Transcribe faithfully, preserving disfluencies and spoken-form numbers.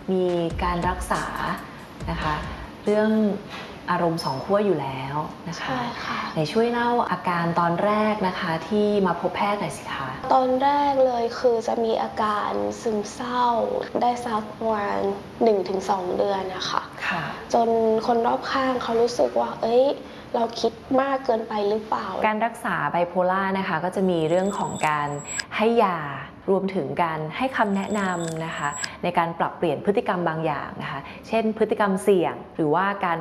มีการรักษานะคะเรื่องอารมณ์สองขั้วอยู่แล้วนะคะใช่ค่ะไหนช่วยเล่าอาการตอนแรกนะคะที่มาพบแพทย์หน่อยสิคะตอนแรกเลยคือจะมีอาการซึมเศร้าได้สักประมาณ หนึ่งถึงสอง เดือนนะคะค่ะจนคนรอบข้างเขารู้สึกว่าเอ้ยเราคิดมากเกินไปหรือเปล่าการรักษาไบโพล่านะคะก็จะมีเรื่องของการให้ยารวมถึงการให้คำแนะนำนะคะในการปรับเปลี่ยนพฤติกรรมบางอย่างนะคะเช่นพฤติกรรมเสี่ยงหรือว่าการ